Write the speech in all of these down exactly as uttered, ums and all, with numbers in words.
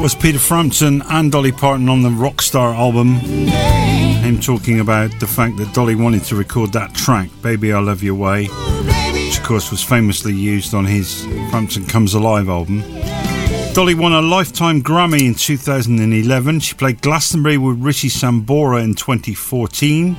was Peter Frampton and Dolly Parton on the Rockstar album. Him talking about the fact that Dolly wanted to record that track, Baby I Love Your Way, which of course was famously used on his Frampton Comes Alive album. Dolly won a Lifetime Grammy in two thousand eleven. She played Glastonbury with Richie Sambora in twenty fourteen.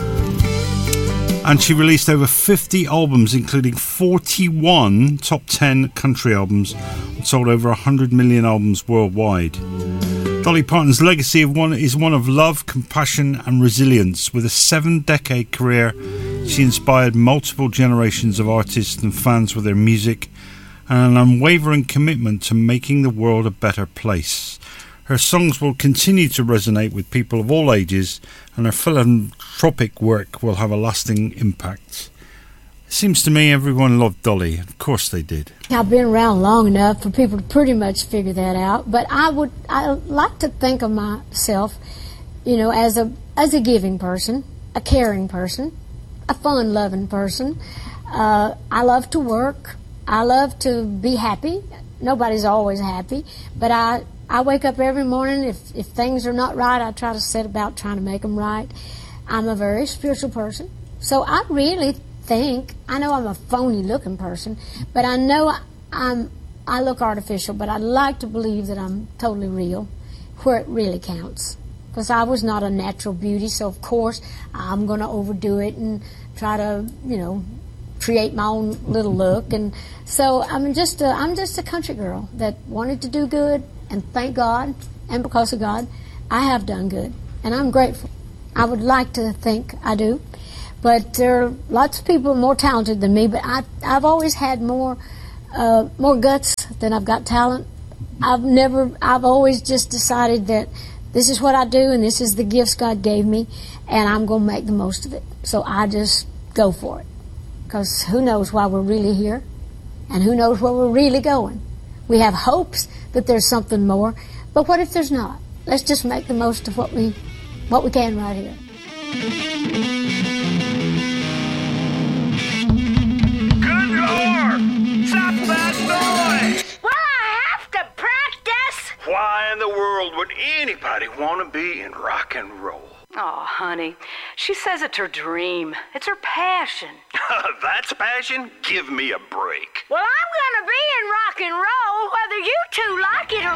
And she released over fifty albums, including forty-one top ten country albums, and sold over one hundred million albums worldwide. Dolly Parton's legacy of one is one of love, compassion and resilience. With a seven-decade career, she inspired multiple generations of artists and fans with her music and an unwavering commitment to making the world a better place. Her songs will continue to resonate with people of all ages, and her philanthropic work will have a lasting impact. It seems to me everyone loved Dolly. Of course they did. I've been around long enough for people to pretty much figure that out, but I would I like to think of myself, you know, as a as a giving person, a caring person, a fun-loving person. Uh, I love to work. I love to be happy. Nobody's always happy, but I I wake up every morning. If, if things are not right, I try to set about trying to make them right. I'm a very spiritual person. So I really think, I know I'm a phony-looking person, but I know I'm, I look artificial, but I like to believe that I'm totally real, where it really counts. Because I was not a natural beauty, so of course I'm going to overdo it and try to, you know, create my own little look. And so I'm just a, I'm just a country girl that wanted to do good. And thank God, and because of God, I have done good, and I'm grateful. I would like to think I do, but there are lots of people more talented than me, but I, I've always had more uh, more guts than I've got talent. I've never, I've always just decided that this is what I do, and this is the gifts God gave me, and I'm going to make the most of it. So I just go for it, because who knows why we're really here, and who knows where we're really going. We have hopes that there's something more, but what if there's not? Let's just make the most of what we what we can right here. Good Lord! Stop that noise! Well, I have to practice! Why in the world would anybody want to be in rock and roll? Oh, honey, she says it's her dream. It's her passion. That's passion? Give me a break. Well, I'm gonna be in rock and roll, whether you two like it or